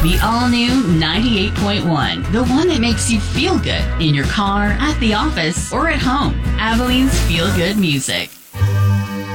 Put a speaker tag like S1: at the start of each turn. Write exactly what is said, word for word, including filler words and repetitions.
S1: The all-new ninety-eight point one. The one that makes you feel good in your car, at the office, or at home. Abilene's Feel Good Music.